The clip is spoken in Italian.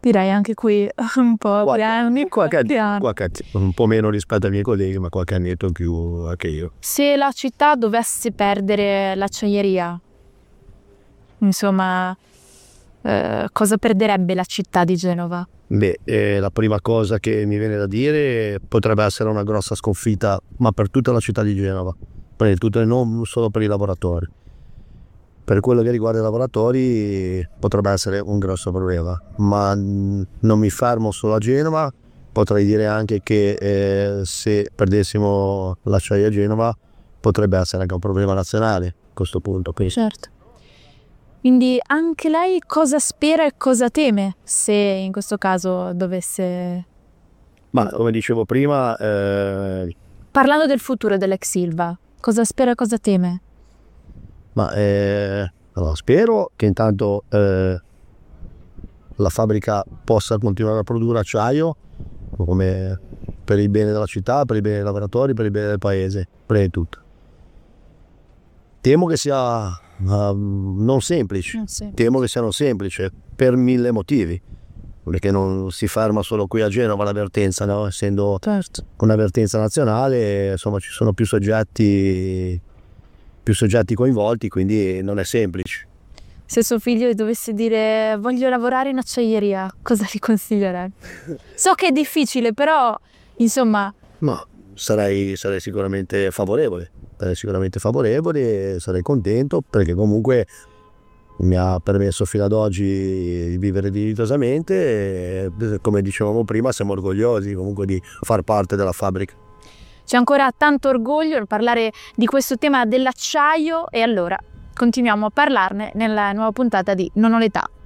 Direi anche qui un po' un po' meno rispetto ai miei colleghi, ma qualche annetto in più anche io. Se la città dovesse perdere l'acciaieria, insomma, cosa perderebbe la città di Genova? La prima cosa che mi viene da dire potrebbe essere una grossa sconfitta, ma per tutta la città di Genova, non solo per i lavoratori. Per quello che riguarda i lavoratori potrebbe essere un grosso problema, ma non mi fermo solo a Genova, potrei dire anche che se perdessimo l'acciaieria a Genova potrebbe essere anche un problema nazionale a questo punto. Quindi. Certo. Quindi anche lei cosa spera e cosa teme se in questo caso dovesse... Ma come dicevo prima... Parlando del futuro dell'ex Ilva, cosa spera e cosa teme? Allora, spero che intanto la fabbrica possa continuare a produrre acciaio come per il bene della città, per il bene dei lavoratori, per il bene del paese, prima di tutto. Temo che sia non semplice, temo che sia non semplice per 1000 motivi, perché non si ferma solo qui a Genova la vertenza, no? Essendo una vertenza nazionale, insomma ci sono più soggetti coinvolti, quindi non è semplice. Se suo figlio gli dovesse dire voglio lavorare in acciaieria, cosa gli consiglierebbe? So che è difficile, però insomma... Ma sarei sicuramente favorevole, e sarei contento, perché comunque mi ha permesso fino ad oggi di vivere dignitosamente e, come dicevamo prima, siamo orgogliosi comunque di far parte della fabbrica. C'è ancora tanto orgoglio nel parlare di questo tema dell'acciaio e allora continuiamo a parlarne nella nuova puntata di Non ho l'età.